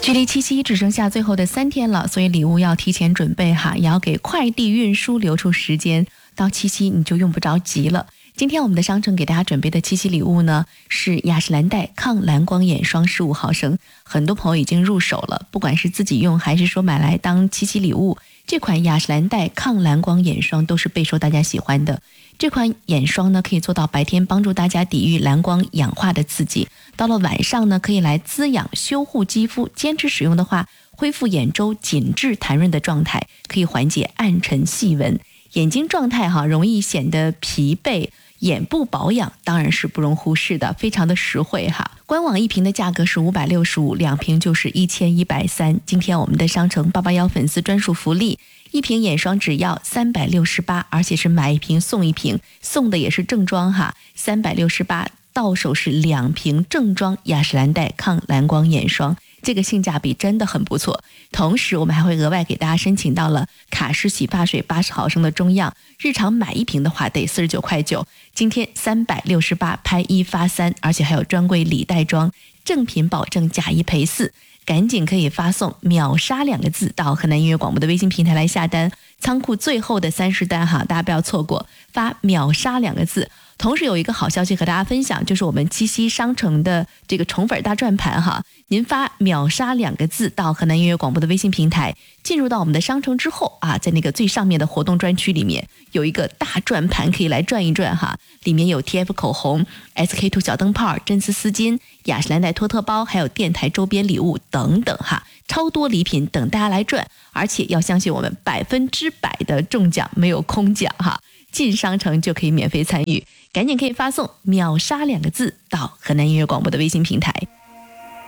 距离七夕只剩下最后的3天了，所以礼物要提前准备哈，也要给快递运输留出时间，到七夕你就用不着急了。今天我们的商城给大家准备的七夕礼物呢，是雅诗兰黛抗蓝光眼霜15毫升，很多朋友已经入手了，不管是自己用还是说买来当七夕礼物，这款雅诗兰黛抗蓝光眼霜都是备受大家喜欢的。这款眼霜呢，可以做到白天帮助大家抵御蓝光氧化的刺激，到了晚上呢，可以来滋养修护肌肤，坚持使用的话，恢复眼周紧致弹润的状态，可以缓解暗沉细纹。眼睛状态容易显得疲惫，眼部保养当然是不容忽视的，非常的实惠哈。官网1瓶的价格是565，2瓶就是1130。今天我们的商城881粉丝专属福利，1瓶眼霜只要368，而且是买1瓶送1瓶，送的也是正装哈，368到手是2瓶正装雅诗兰黛抗蓝光眼霜，这个性价比真的很不错。同时我们还会额外给大家申请到了卡诗洗发水80毫升的中样，日常买1瓶的话得49.9块，今天368拍1发3，而且还有专柜礼袋装，正品保证假1赔4，赶紧可以发送秒杀2个字到河南音乐广播的微信平台来下单，仓库最后的30单哈，大家不要错过，发秒杀2个字。同时有一个好消息和大家分享，就是我们七夕商城的这个宠粉大转盘哈，您发秒杀2个字到河南音乐广播的微信平台，进入到我们的商城之后啊，在那个最上面的活动专区里面有一个大转盘可以来转一转哈，里面有 TF 口红、SK2 小灯泡、真丝丝巾、雅诗兰黛托特包，还有电台周边礼物等等哈，超多礼品等大家来赚，而且要相信我们100%的中奖，没有空奖哈，进商城就可以免费参与，赶紧可以发送秒杀2个字到河南音乐广播的微信平台。